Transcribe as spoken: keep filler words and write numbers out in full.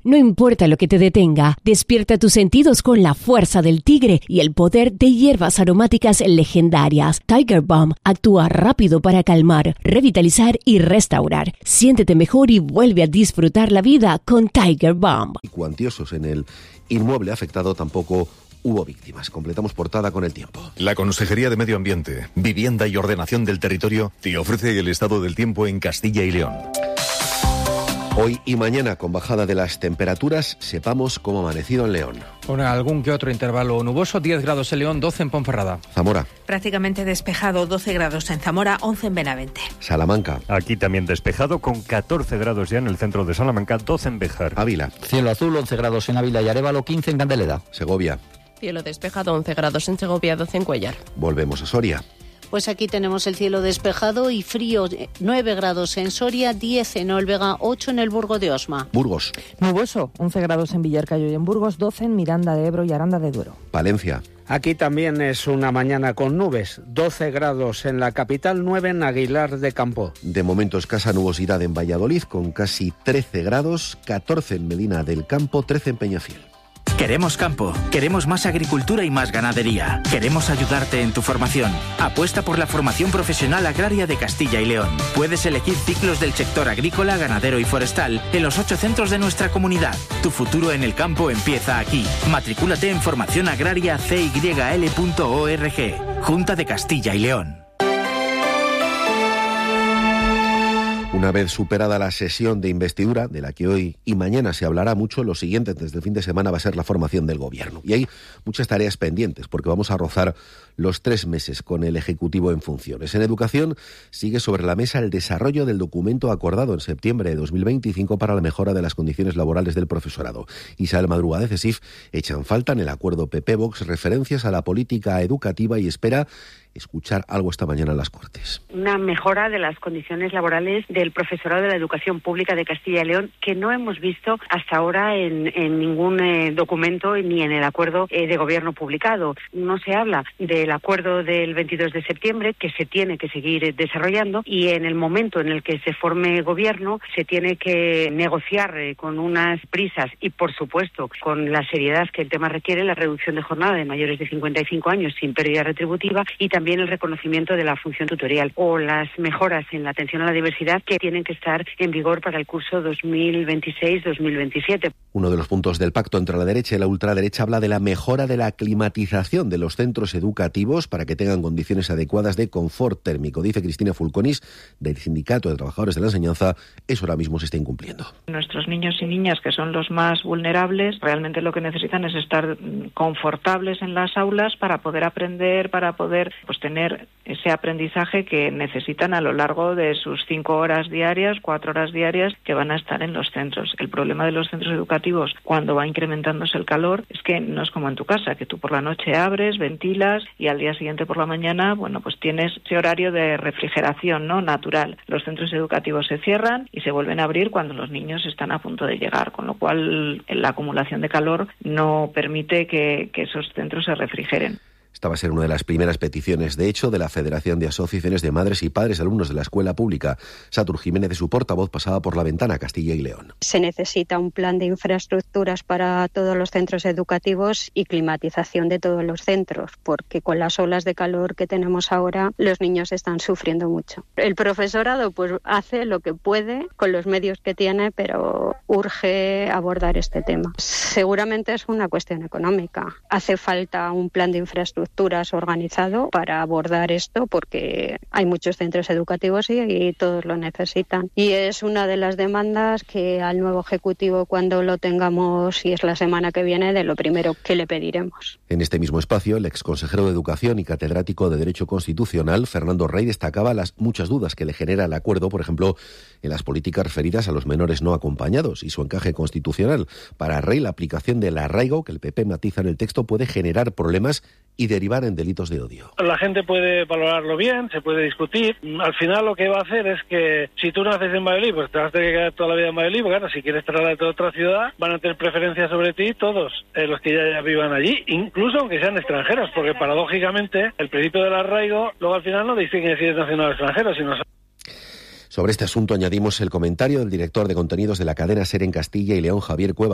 No importa lo que te detenga, despierta tus sentidos con la fuerza del tigre y el poder de hierbas aromáticas legendarias. Tiger Balm actúa rápido para calmar, revitalizar y restaurar. Siéntete mejor y vuelve a disfrutar la vida con Tiger Balm. Y cuantiosos en el inmueble afectado tampoco hubo víctimas. Completamos portada con el tiempo. La Consejería de Medio Ambiente, Vivienda y Ordenación del Territorio te ofrece el estado del tiempo en Castilla y León. Hoy y mañana, con bajada de las temperaturas, sepamos cómo ha amanecido en León. Con algún que otro intervalo nuboso, diez grados en León, doce en Ponferrada. Zamora. Prácticamente despejado, doce grados en Zamora, once en Benavente. Salamanca. Aquí también despejado, con catorce grados ya en el centro de Salamanca, doce en Béjar. Ávila. Cielo azul, once grados en Ávila y Arévalo, quince en Candeleda. Segovia. Cielo despejado, once grados en Segovia, doce en Cuéllar. Volvemos a Soria. Pues aquí tenemos el cielo despejado y frío, nueve grados en Soria, diez en Olvega, ocho en el Burgo de Osma. Burgos. Nuboso, once grados en Villarcayo y en Burgos, doce en Miranda de Ebro y Aranda de Duero. Palencia. Aquí también es una mañana con nubes, doce grados en la capital, nueve en Aguilar de Campo. De momento escasa nubosidad en Valladolid, con casi trece grados, catorce en Medina del Campo, trece en Peñafiel. Queremos campo, queremos más agricultura y más ganadería. Queremos ayudarte en tu formación. Apuesta por la formación profesional agraria de Castilla y León. Puedes elegir ciclos del sector agrícola, ganadero y forestal en los ocho centros de nuestra comunidad. Tu futuro en el campo empieza aquí. Matricúlate en formación agraria c y l punto org. Junta de Castilla y León. Una vez superada la sesión de investidura, de la que hoy y mañana se hablará mucho, lo siguiente desde el fin de semana va a ser la formación del gobierno. Y hay muchas tareas pendientes, porque vamos a rozar los tres meses con el Ejecutivo en funciones. En educación sigue sobre la mesa el desarrollo del documento acordado en septiembre de dos mil veinticinco para la mejora de las condiciones laborales del profesorado. Isabel Madruga de CESIF echan falta en el acuerdo P P-Vox referencias a la política educativa y espera escuchar algo esta mañana en las Cortes. Una mejora de las condiciones laborales del profesorado de la educación pública de Castilla y León que no hemos visto hasta ahora en, en ningún eh, documento ni en el acuerdo eh, de gobierno publicado. No se habla del acuerdo del veintidós de septiembre que se tiene que seguir eh, desarrollando y en el momento en el que se forme gobierno se tiene que negociar eh, con unas prisas y por supuesto con la seriedad que el tema requiere la reducción de jornada de mayores de cincuenta y cinco años sin pérdida retributiva y también También el reconocimiento de la función tutorial o las mejoras en la atención a la diversidad que tienen que estar en vigor para el curso dos mil veintiséis dos mil veintisiete. Uno de los puntos del pacto entre la derecha y la ultraderecha habla de la mejora de la climatización de los centros educativos para que tengan condiciones adecuadas de confort térmico. Dice Cristina Fulconis, del Sindicato de Trabajadores de la Enseñanza, eso ahora mismo se está incumpliendo. Nuestros niños y niñas, que son los más vulnerables, realmente lo que necesitan es estar confortables en las aulas para poder aprender, para poder pues tener ese aprendizaje que necesitan a lo largo de sus cinco horas diarias, cuatro horas diarias que van a estar en los centros. El problema de los centros educativos cuando va incrementándose el calor es que no es como en tu casa, que tú por la noche abres, ventilas y al día siguiente por la mañana, bueno, pues tienes ese horario de refrigeración, ¿no?, natural. Los centros educativos se cierran y se vuelven a abrir cuando los niños están a punto de llegar, con lo cual la acumulación de calor no permite que, que esos centros se refrigeren. Esta va a ser una de las primeras peticiones, de hecho, de la Federación de Asociaciones de Madres y Padres de Alumnos de la Escuela Pública. Satur Jiménez, de su portavoz, pasaba por la ventana Castilla y León. Se necesita un plan de infraestructuras para todos los centros educativos y climatización de todos los centros, porque con las olas de calor que tenemos ahora, los niños están sufriendo mucho. El profesorado pues hace lo que puede con los medios que tiene, pero urge abordar este tema. Seguramente es una cuestión económica. Hace falta un plan de infraestructuras organizado para abordar esto porque hay muchos centros educativos y, y todos lo necesitan. Y es una de las demandas que al nuevo Ejecutivo, cuando lo tengamos, si es la semana que viene, de lo primero que le pediremos. En este mismo espacio, el exconsejero de Educación y catedrático de Derecho Constitucional, Fernando Rey, destacaba las muchas dudas que le genera el acuerdo, por ejemplo, en las políticas referidas a los menores no acompañados y su encaje constitucional. Para Rey, la aplicación del arraigo, que el P P matiza en el texto, puede generar problemas y derivar en delitos de odio. La gente puede valorarlo bien, se puede discutir. Al final lo que va a hacer es que si tú naces en Valladolid, pues te vas a tener que quedar toda la vida en Valladolid, porque claro, si quieres trasladarte a otra ciudad, van a tener preferencia sobre ti todos eh, los que ya, ya vivan allí, incluso aunque sean extranjeros, porque paradójicamente el principio del arraigo luego al final no distingue si es nacional o extranjero, sino... Sobre este asunto añadimos el comentario del director de contenidos de la cadena SER en Castilla y León, Javier Cuevas.